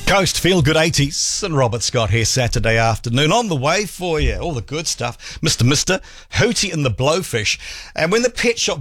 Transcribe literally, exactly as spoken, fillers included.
Coast Feel Good eighties and Robert Scott here Saturday afternoon on the way for you. All the good stuff. Mister Mister Hootie and the Blowfish. And when the Pet Shop